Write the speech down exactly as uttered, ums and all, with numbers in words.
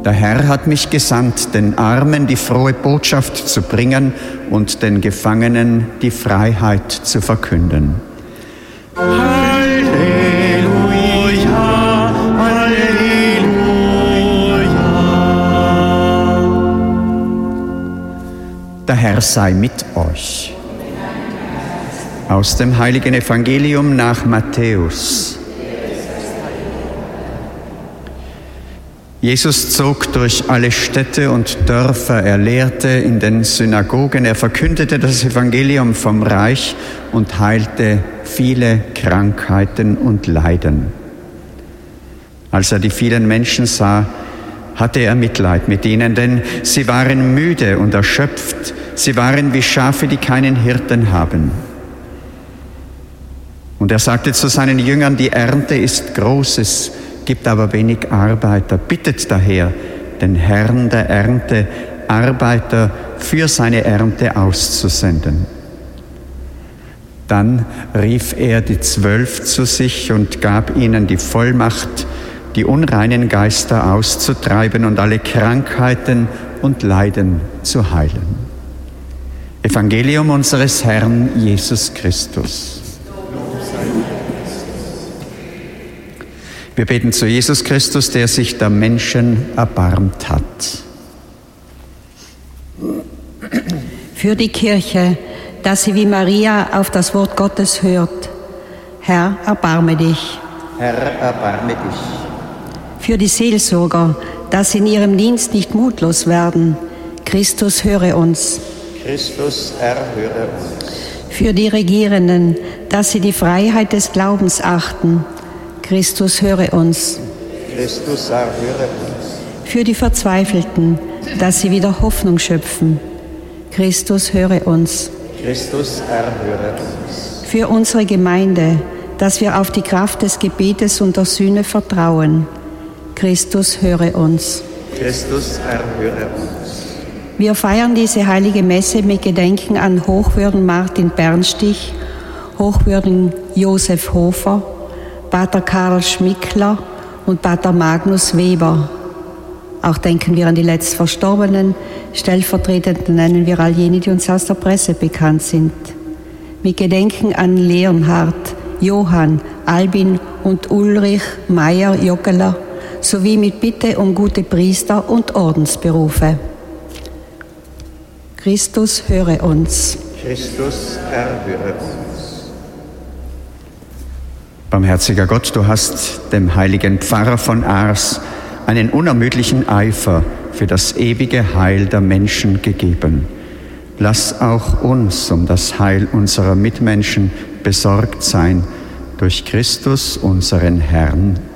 Der Herr hat mich gesandt, den Armen die frohe Botschaft zu bringen und den Gefangenen die Freiheit zu verkünden. Halleluja, Halleluja. Der Herr sei mit euch. Aus dem heiligen Evangelium nach Matthäus. Jesus zog durch alle Städte und Dörfer, er lehrte in den Synagogen, er verkündete das Evangelium vom Reich und heilte viele Krankheiten und Leiden. Als er die vielen Menschen sah, hatte er Mitleid mit ihnen, denn sie waren müde und erschöpft, sie waren wie Schafe, die keinen Hirten haben. Und er sagte zu seinen Jüngern, die Ernte ist groß, es gibt aber wenig Arbeiter. Bittet daher den Herrn der Ernte, Arbeiter für seine Ernte auszusenden. Dann rief er die Zwölf zu sich und gab ihnen die Vollmacht, die unreinen Geister auszutreiben und alle Krankheiten und Leiden zu heilen. Evangelium unseres Herrn Jesus Christus. Wir beten zu Jesus Christus, der sich der Menschen erbarmt hat. Für die Kirche, dass sie wie Maria auf das Wort Gottes hört. Herr, erbarme dich. Herr, erbarme dich. Für die Seelsorger, dass sie in ihrem Dienst nicht mutlos werden. Christus, höre uns. Christus, erhöre uns. Für die Regierenden, dass sie die Freiheit des Glaubens achten. Christus, höre uns. Christus, erhöre uns. Für die Verzweifelten, dass sie wieder Hoffnung schöpfen. Christus, höre uns. Christus, erhöre uns. Für unsere Gemeinde, dass wir auf die Kraft des Gebetes und der Sühne vertrauen. Christus, höre uns. Christus, erhöre uns. Wir feiern diese heilige Messe mit Gedenken an Hochwürden Martin Bernstich, Hochwürden Josef Hofer, Pater Karl Schmickler und Pater Magnus Weber. Auch denken wir an die letzt Verstorbenen. Stellvertretend nennen wir all jene, die uns aus der Presse bekannt sind. Mit Gedenken an Leonhard, Johann, Albin und Ulrich Meyer Jockeler sowie mit Bitte um gute Priester und Ordensberufe. Christus, höre uns. Christus, erhöre uns. Barmherziger Gott, du hast dem heiligen Pfarrer von Ars einen unermüdlichen Eifer für das ewige Heil der Menschen gegeben. Lass auch uns um das Heil unserer Mitmenschen besorgt sein, durch Christus, unseren Herrn.